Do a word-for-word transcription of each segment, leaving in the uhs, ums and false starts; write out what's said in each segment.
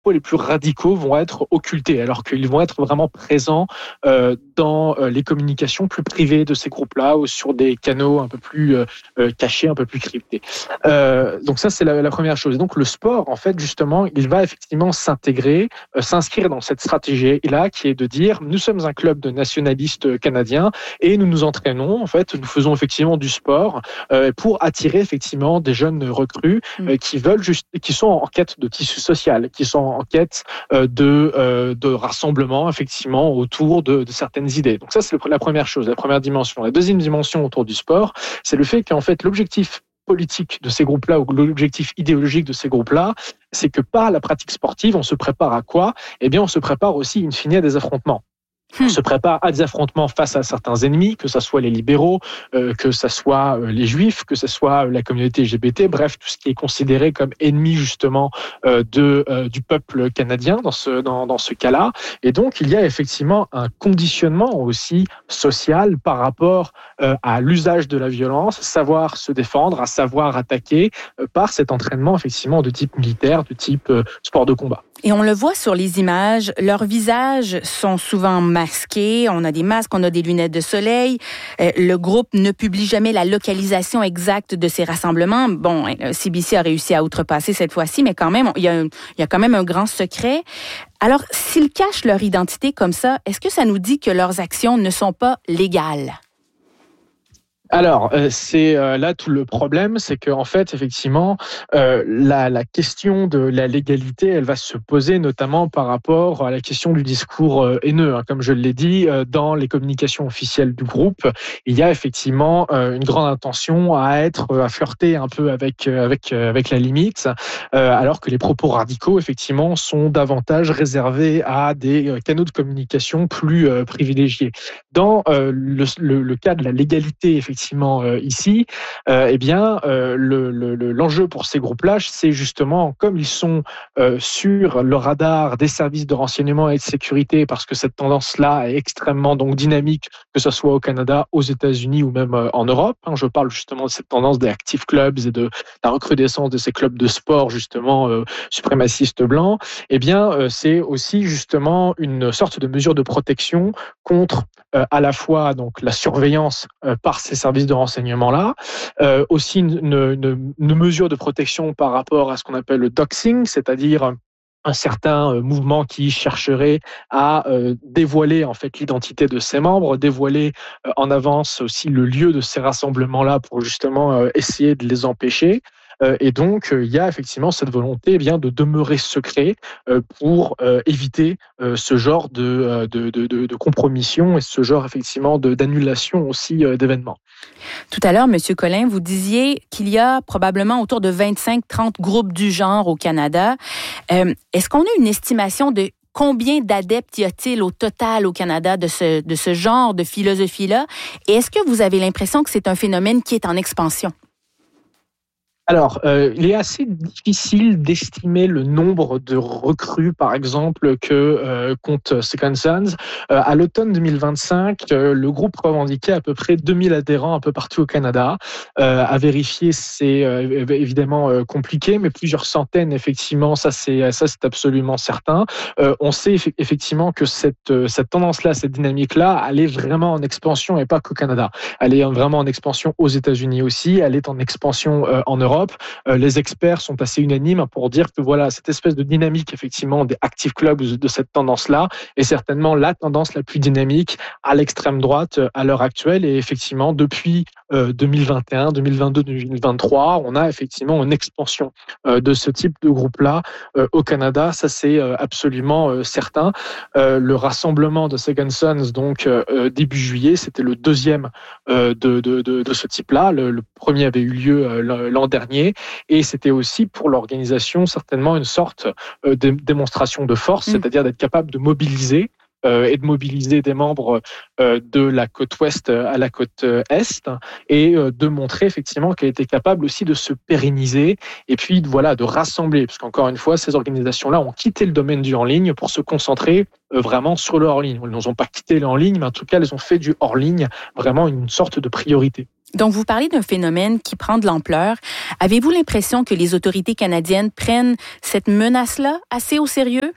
les plus radicaux vont être occultés, alors qu'ils vont être vraiment présents euh, dans euh, les communications plus privées de ces groupes-là ou sur des canaux un peu plus euh, cachés, un peu plus cryptés. Euh, donc ça, c'est la, la première chose. Et donc le sport, en fait, justement, il va effectivement s'intégrer, euh, s'inscrire dans cette stratégie-là qui est de dire, nous sommes un club de nationalistes canadiens et nous nous entraînons, en fait, nous faisons effectivement du sport euh, pour attirer effectivement des jeunes recrues euh, qui veulent juste, qui sont en quête de tissu social, qui sont en quête euh, de, euh, de rassemblement effectivement autour de, de certaines idées. Donc ça, c'est le, la première chose, la première dimension. La deuxième dimension autour du sport, c'est le fait qu'en fait, l'objectif politique de ces groupes-là ou l'objectif idéologique de ces groupes-là, c'est que par la pratique sportive, on se prépare à quoi ? Eh bien, on se prépare aussi in fine à des affrontements. On se prépare à des affrontements face à certains ennemis, que ce soit les libéraux, euh, que ce soit euh, les juifs, que ce soit la communauté L G B T, bref, tout ce qui est considéré comme ennemi justement euh, de, euh, du peuple canadien dans ce, dans, dans ce cas-là. Et donc, il y a effectivement un conditionnement aussi social par rapport euh, à l'usage de la violence, savoir se défendre, à savoir attaquer euh, par cet entraînement effectivement de type militaire, de type euh, sport de combat. Et on le voit sur les images, leurs visages sont souvent masqués, on a des masques, on a des lunettes de soleil. Euh, le groupe ne publie jamais la localisation exacte de ces rassemblements. Bon, C B C a réussi à outrepasser cette fois-ci, mais quand même, il y a, un, il y a quand même un grand secret. Alors, s'ils cachent leur identité comme ça, est-ce que ça nous dit que leurs actions ne sont pas légales? Alors, euh, c'est euh, là tout le problème, c'est que en fait, effectivement, euh, la, la question de la légalité, elle va se poser notamment par rapport à la question du discours euh, haineux. Hein. Comme je l'ai dit, euh, dans les communications officielles du groupe, il y a effectivement euh, une grande intention à être, à flirter un peu avec avec avec la limite, euh, alors que les propos radicaux, effectivement, sont davantage réservés à des euh, canaux de communication plus euh, privilégiés. Dans euh, le, le, le cas de la légalité, effectivement. Effectivement, euh, ici, euh, eh bien, euh, le, le, l'enjeu pour ces groupes-là, c'est justement, comme ils sont euh, sur le radar des services de renseignement et de sécurité, parce que cette tendance-là est extrêmement donc dynamique, que ce soit au Canada, aux États-Unis ou même euh, en Europe. Hein, je parle justement de cette tendance des active clubs et de la recrudescence de ces clubs de sport justement euh, suprémacistes blancs. Eh bien, euh, c'est aussi justement une sorte de mesure de protection contre euh, à la fois donc la surveillance euh, par ces services de renseignement-là, euh, aussi une, une, une mesure de protection par rapport à ce qu'on appelle le doxing, c'est-à-dire un certain euh, mouvement qui chercherait à euh, dévoiler en fait l'identité de ses membres, dévoiler euh, en avance aussi le lieu de ces rassemblements-là pour justement euh, essayer de les empêcher. Euh, et donc, euh, il y a effectivement cette volonté eh bien, de demeurer secret euh, pour euh, éviter euh, ce genre de, de, de, de compromission et ce genre effectivement de, d'annulation aussi euh, d'événements. Tout à l'heure, M. Collin, vous disiez qu'il y a probablement autour de vingt-cinq à trente groupes du genre au Canada. Euh, est-ce qu'on a une estimation de combien d'adeptes y a-t-il au total au Canada de ce, de ce genre de philosophie-là? Et est-ce que vous avez l'impression que c'est un phénomène qui est en expansion? Alors, euh, il est assez difficile d'estimer le nombre de recrues, par exemple, que euh, compte Second Sons. Euh, à l'automne deux mille vingt-cinq, euh, le groupe revendiquait à peu près deux mille adhérents un peu partout au Canada. Euh, à vérifier, c'est euh, évidemment euh, compliqué, mais plusieurs centaines, effectivement, ça c'est ça c'est absolument certain. Euh, on sait eff- effectivement que cette cette tendance-là, cette dynamique-là, elle est vraiment en expansion et pas qu'au Canada. Elle est vraiment en expansion aux États-Unis aussi. Elle est en expansion euh, en Europe. Euh, les experts sont assez unanimes pour dire que voilà, cette espèce de dynamique effectivement des active clubs de cette tendance-là est certainement la tendance la plus dynamique à l'extrême droite à l'heure actuelle. Et effectivement, depuis euh, deux mille vingt et un, deux mille vingt-deux, deux mille vingt-trois, on a effectivement une expansion euh, de ce type de groupe-là euh, au Canada. Ça, c'est euh, absolument euh, certain. Euh, le rassemblement de Second Sons, donc euh, début juillet, c'était le deuxième euh, de, de, de, de ce type-là. Le, le premier avait eu lieu euh, l'an dernier. Et c'était aussi pour l'organisation certainement une sorte de démonstration de force, mmh. c'est-à-dire d'être capable de mobiliser euh, et de mobiliser des membres euh, de la côte ouest à la côte est et euh, de montrer effectivement qu'elle était capable aussi de se pérenniser et puis voilà, de rassembler, parce qu'encore une fois, ces organisations-là ont quitté le domaine du en-ligne pour se concentrer euh, vraiment sur le hors-ligne. Elles n'ont pas quitté le en-ligne, mais en tout cas, elles ont fait du hors-ligne vraiment une sorte de priorité. Donc, vous parlez d'un phénomène qui prend de l'ampleur. Avez-vous l'impression que les autorités canadiennes prennent cette menace-là assez au sérieux?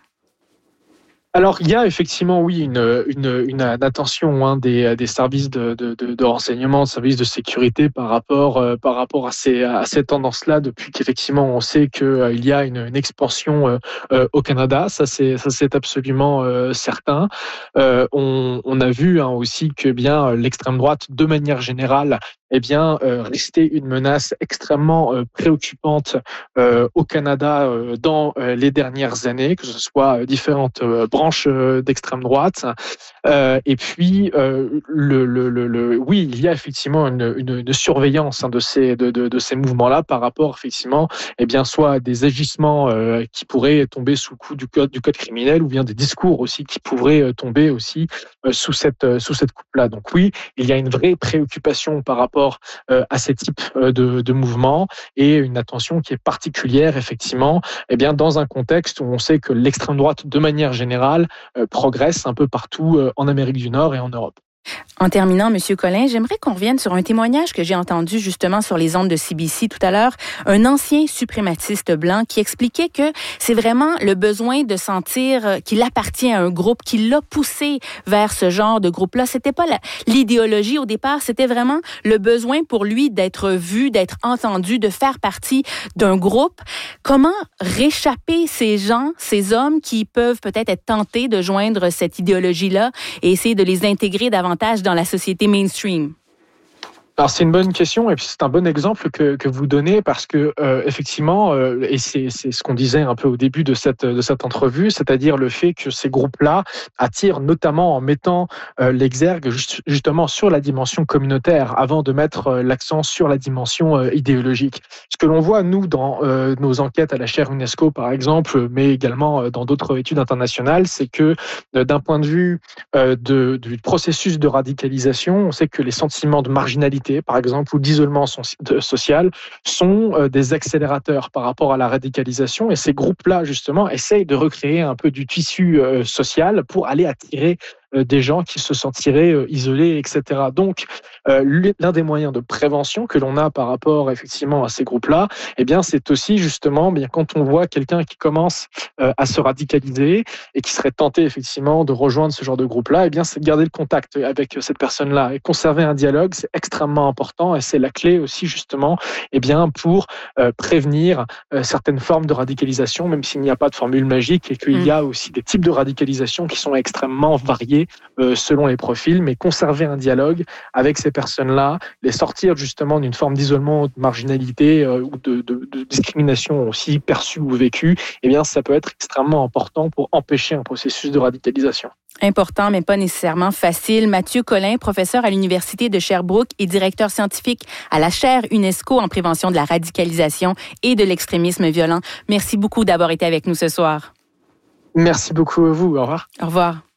Alors, il y a effectivement, oui, une, une, une attention hein, des, des services de, de, de, de renseignement, de services de sécurité par rapport, euh, par rapport à ces, à ces tendances-là, depuis qu'effectivement on sait qu'il euh, y a une, une expansion euh, euh, au Canada. Ça, c'est, ça, c'est absolument euh, certain. Euh, on, on a vu hein, aussi que bien l'extrême droite, de manière générale, eh bien, euh, restait une menace extrêmement euh, préoccupante euh, au Canada euh, dans euh, les dernières années, que ce soit euh, différentes euh, branches euh, d'extrême droite. Euh, et puis, euh, le, le, le, le, oui, il y a effectivement une, une, une surveillance hein, de ces, de, de, de ces mouvements-là par rapport, effectivement, eh bien, soit à des agissements euh, qui pourraient tomber sous le coup du code, du code criminel, ou bien des discours aussi qui pourraient tomber aussi euh, sous cette, euh, sous cette coupe-là. Donc oui, il y a une vraie préoccupation par rapport à ces types de, de mouvements et une attention qui est particulière, effectivement, eh bien, dans un contexte où on sait que l'extrême droite, de manière générale, euh, progresse un peu partout euh, en Amérique du Nord et en Europe. En terminant, Monsieur Collin, j'aimerais qu'on revienne sur un témoignage que j'ai entendu justement sur les ondes de C B C tout à l'heure, un ancien suprématiste blanc qui expliquait que c'est vraiment le besoin de sentir qu'il appartient à un groupe qui l'a poussé vers ce genre de groupe-là. C'était pas la, l'idéologie au départ, c'était vraiment le besoin pour lui d'être vu, d'être entendu, de faire partie d'un groupe. Comment réchapper ces gens, ces hommes qui peuvent peut-être être tentés de joindre cette idéologie-là et essayer de les intégrer davantage dans la société mainstream? Alors c'est une bonne question et puis c'est un bon exemple que, que vous donnez parce que euh, effectivement euh, et c'est, c'est ce qu'on disait un peu au début de cette de cette entrevue, c'est-à-dire le fait que ces groupes-là attirent notamment en mettant euh, l'exergue juste, justement sur la dimension communautaire avant de mettre euh, l'accent sur la dimension euh, idéologique. Ce que l'on voit nous dans euh, nos enquêtes à la chaire UNESCO par exemple, mais également euh, dans d'autres études internationales, c'est que euh, d'un point de vue euh, de, du processus de radicalisation, on sait que les sentiments de marginalité par exemple, ou d'isolement social, sont des accélérateurs par rapport à la radicalisation. Et ces groupes-là, justement, essayent de recréer un peu du tissu social pour aller attirer des gens qui se sentiraient isolés, et cetera. Donc, euh, l'un des moyens de prévention que l'on a par rapport effectivement à ces groupes-là, eh bien, c'est aussi justement, bien quand on voit quelqu'un qui commence euh, à se radicaliser et qui serait tenté effectivement de rejoindre ce genre de groupe-là, eh bien, c'est de garder le contact avec cette personne-là et conserver un dialogue, c'est extrêmement important et c'est la clé aussi justement, eh bien, pour euh, prévenir euh, certaines formes de radicalisation, même s'il n'y a pas de formule magique et qu'il mmh. y a aussi des types de radicalisation qui sont extrêmement variés Euh, selon les profils, mais conserver un dialogue avec ces personnes-là, les sortir justement d'une forme d'isolement, de marginalité euh, ou de, de, de discrimination aussi perçue ou vécue, eh bien, ça peut être extrêmement important pour empêcher un processus de radicalisation. Important, mais pas nécessairement facile. Mathieu Collin, professeur à l'Université de Sherbrooke et directeur scientifique à la chaire UNESCO en prévention de la radicalisation et de l'extrémisme violent. Merci beaucoup d'avoir été avec nous ce soir. Merci beaucoup à vous. Au revoir. Au revoir.